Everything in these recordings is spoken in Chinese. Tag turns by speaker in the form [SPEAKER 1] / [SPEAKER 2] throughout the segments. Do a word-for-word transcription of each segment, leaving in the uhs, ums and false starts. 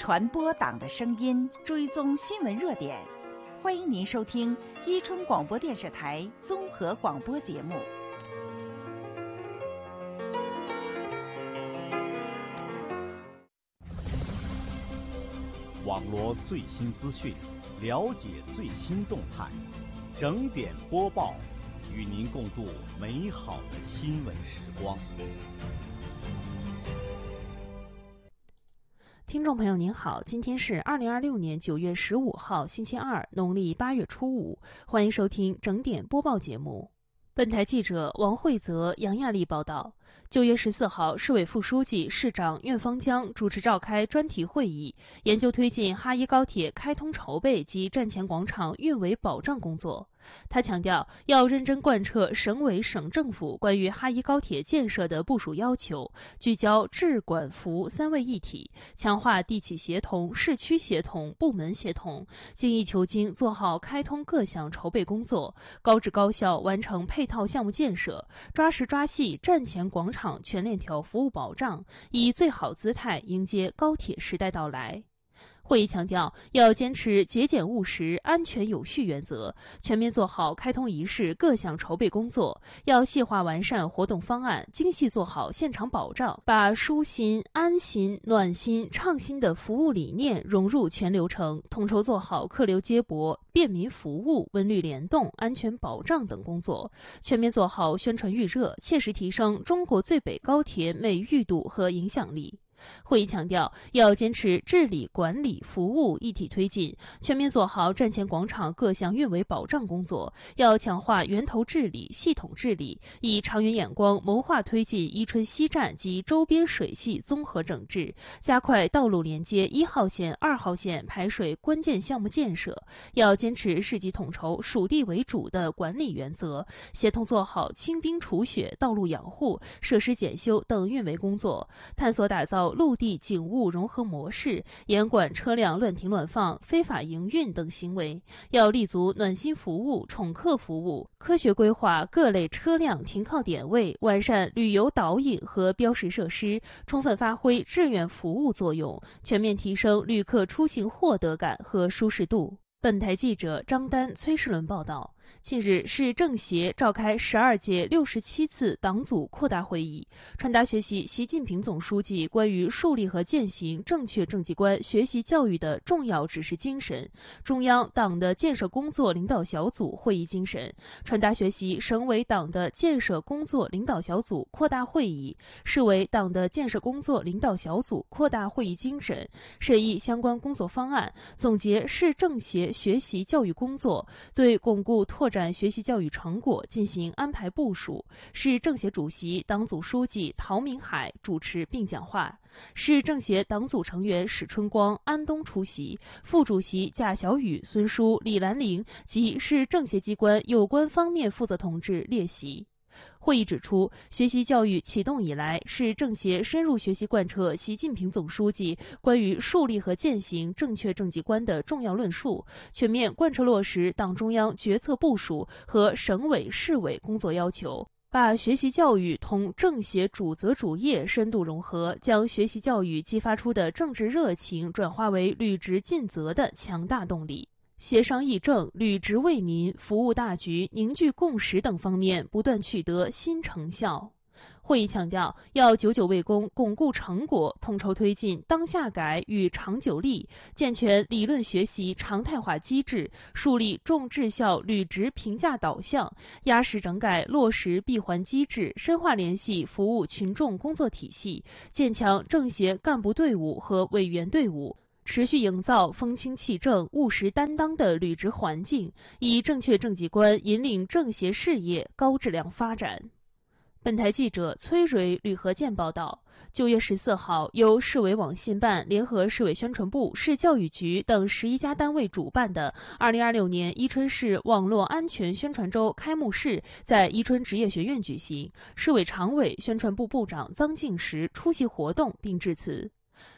[SPEAKER 1] 传播党的声音，追踪新闻热点。欢迎您收听伊春广播电视台综合广播节目。
[SPEAKER 2] 网罗最新资讯，了解最新动态，整点播报，与您共度美好的新闻时光。
[SPEAKER 3] 听众朋友您好，今天是二零二六年九月十五号星期二，农历八月初五，欢迎收听整点播报节目。本台记者王慧泽、杨亚丽报道。九月十四号，市委副书记、市长苑方江主持召开专题会议，研究推进哈一高铁开通筹备及站前广场运维保障工作。他强调，要认真贯彻省委省政府关于哈一高铁建设的部署要求，聚焦治管服三位一体，强化地企协同、市区协同、部门协同，精益求精做好开通各项筹备工作，高质高效完成配套项目建设，抓实抓细站前广场全链条服务保障，以最好姿态迎接高铁时代到来。会议强调，要坚持节俭务实、安全有序原则，全面做好开通仪式各项筹备工作，要细化完善活动方案，精细做好现场保障，把舒心、安心、暖心、畅心的服务理念融入全流程，统筹做好客流接驳、便民服务、文旅联动、安全保障等工作，全面做好宣传预热，切实提升中国最北高铁美誉度和影响力。会议强调，要坚持治理、管理、服务一体推进，全面做好站前广场各项运维保障工作，要强化源头治理、系统治理，以长远眼光谋划推进伊春西站及周边水系综合整治，加快道路连接一号线、二号线排水关键项目建设，要坚持市级统筹、属地为主的管理原则，协同做好清冰除雪、道路养护、设施检修等运维工作，探索打造陆地警务融合模式，严管车辆乱停乱放、非法营运等行为，要立足暖心服务、宠客服务，科学规划各类车辆停靠点位，完善旅游导引和标识设施，充分发挥志愿服务作用，全面提升旅客出行获得感和舒适度。本台记者张丹、崔世伦报道。近日，市政协召开十二届六十七次党组扩大会议，传达学习习近平总书记关于树立和践行正确政绩观学习教育的重要指示精神，中央党的建设工作领导小组会议精神，传达学习省委党的建设工作领导小组扩大会议、市委党的建设工作领导小组扩大会议精神，审议相关工作方案，总结市政协学习教育工作，对巩固拓展学习教育成果进行安排部署。市政协主席、党组书记陶明海主持并讲话，市政协党组成员史春光、安东出席，副主席贾小雨、孙书、李兰玲及市政协机关有关方面负责同志列席。会议指出，学习教育启动以来，市政协深入学习贯彻习近平总书记关于树立和践行正确政绩观的重要论述，全面贯彻落实党中央决策部署和省委市委工作要求，把学习教育同政协主责主业深度融合，将学习教育激发出的政治热情转化为履职尽责的强大动力。协商议政、履职为民、服务大局、凝聚共识等方面不断取得新成效。会议强调，要久久为功，巩固成果，统筹推进当下改与长久立，健全理论学习常态化机制，树立重质效履职评价导向，压实整改落实闭环机制，深化联系服务群众工作体系，建强政协干部队伍和委员队伍，持续营造风清气正、务实担当的履职环境，以正确政绩观引领政协事业高质量发展。本台记者崔蕊、吕和建报道。九月十四号，由市委网信办联合市委宣传部、市教育局等十一家单位主办的二零二六年伊春市网络安全宣传周开幕式在伊春职业学院举行，市委常委、宣传部部长臧敬时出席活动并致辞。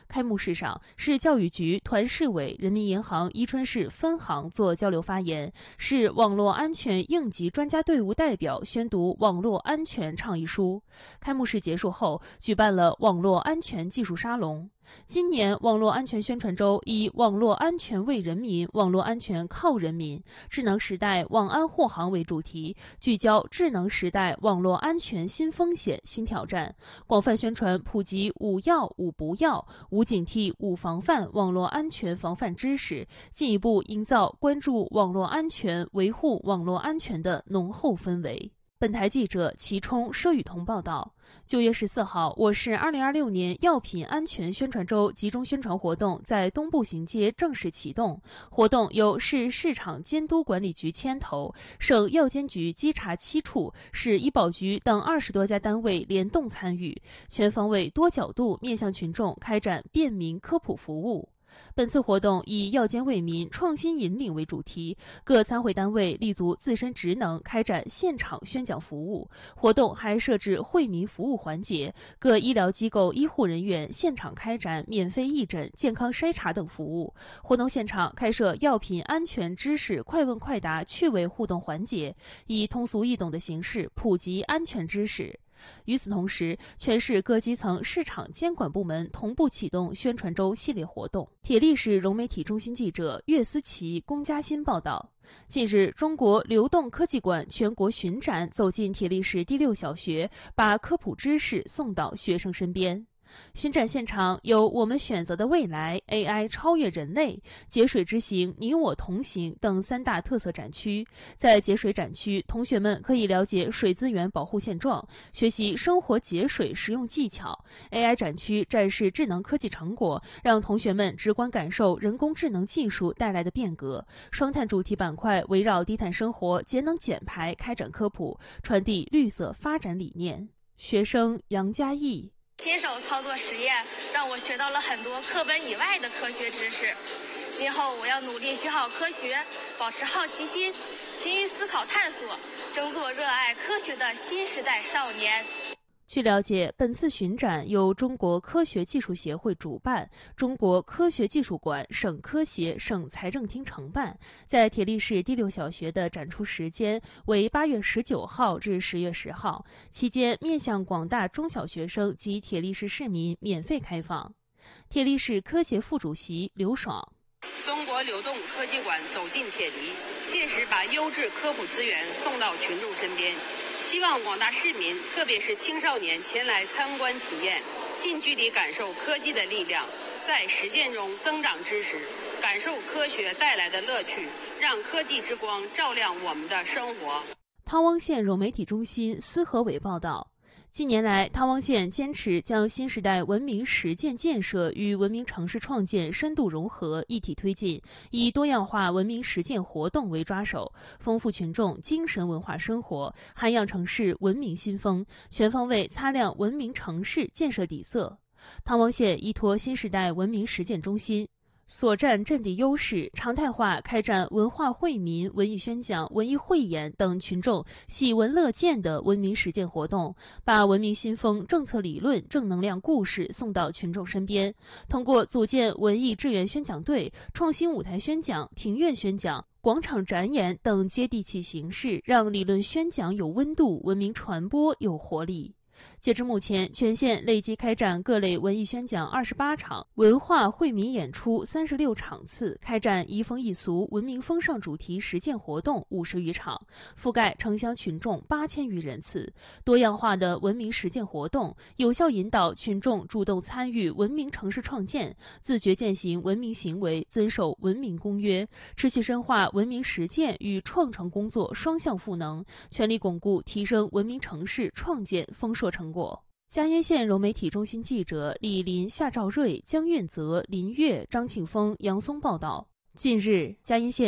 [SPEAKER 3] 开幕式上，市教育局、团市委、人民银行宜春市分行做交流发言，市网络安全应急专家队伍代表宣读网络安全倡议书。开幕式结束后，举办了网络安全技术沙龙。今年网络安全宣传周以网络安全为人民，网络安全靠人民，智能时代网安护航为主题，聚焦智能时代网络安全新风险、新挑战，广泛宣传普及五要五不要、无警惕五防范网络安全防范知识，进一步营造关注网络安全、维护网络安全的浓厚氛围。本台记者齐冲、佘雨桐报道。九月十四号，我市二零二六年药品安全宣传周集中宣传活动在东部行街正式启动。活动由市市场监督管理局牵头，省药监局稽查七处、市医保局等二十多家单位联动参与，全方位、多角度面向群众开展便民科普服务。本次活动以药监为民、创新引领为主题，各参会单位立足自身职能，开展现场宣讲服务。活动还设置惠民服务环节，各医疗机构医护人员现场开展免费义诊、健康筛查等服务。活动现场开设药品安全知识快问快答趣味互动环节，以通俗易懂的形式普及安全知识。与此同时，全市各基层市场监管部门同步启动宣传周系列活动。铁力市融媒体中心记者岳思琪、龚嘉欣报道。近日，中国流动科技馆全国巡展走进铁力市第六小学，把科普知识送到学生身边。巡展现场有我们选择的未来、A I 超越人类、节水之行、你我同行等三大特色展区。在节水展区，同学们可以了解水资源保护现状，学习生活节水实用技巧。A I 展区展示智能科技成果，让同学们直观感受人工智能技术带来的变革。双碳主题板块围绕低碳生活、节能减排开展科普，传递绿色发展理念。学生杨佳艺。
[SPEAKER 4] 亲手操作实验，让我学到了很多课本以外的科学知识。今后我要努力学好科学，保持好奇心，勤于思考探索，争做热爱科学的新时代少年。
[SPEAKER 3] 据了解，本次巡展由中国科学技术协会主办，中国科学技术馆、省科协、省财政厅承办。在铁力市第六小学的展出时间为八月十九号至十月十号，期间面向广大中小学生及铁力市市民免费开放。铁力市科协副主席刘爽。
[SPEAKER 5] 中国流动科技馆走进铁力，切实把优质科普资源送到群众身边。希望广大市民，特别是青少年前来参观体验，近距离感受科技的力量，在实践中增长知识，感受科学带来的乐趣，让科技之光照亮我们的生活。
[SPEAKER 3] 汤汪县融媒体中心司和伟报道。近年来，汤汪县坚持将新时代文明实践建设与文明城市创建深度融合，一体推进，以多样化文明实践活动为抓手，丰富群众精神文化生活，涵养城市文明新风，全方位擦亮文明城市建设底色。汤汪县依托新时代文明实践中心，所占阵地优势，常态化开展文化惠民、文艺宣讲、文艺汇演等群众喜闻乐见的文明实践活动，把文明新风、政策理论、正能量故事送到群众身边。通过组建文艺志愿宣讲队、创新舞台宣讲、庭院宣讲、广场展演等接地气形式，让理论宣讲有温度，文明传播有活力。截至目前，全县累计开展各类文艺宣讲二十八场，文化惠民演出三十六场次，开展移风易俗、文明风尚主题实践活动五十余场，覆盖城乡群众八千余人次。多样化的文明实践活动，有效引导群众主动参与文明城市创建，自觉践行文明行为，遵守文明公约，持续深化文明实践与创城工作双向赋能，全力巩固提升文明城市创建丰硕成果。嘉烟县融媒体中心记者李林、夏兆瑞、江运泽、林月、张庆峰、杨松报道。近日，嘉烟县